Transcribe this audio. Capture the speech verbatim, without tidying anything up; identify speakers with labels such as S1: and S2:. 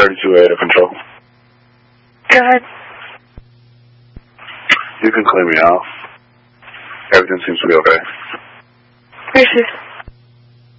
S1: thirty-two A to control.
S2: Go ahead.
S1: You can clear me out. Everything seems to be okay.
S2: Received.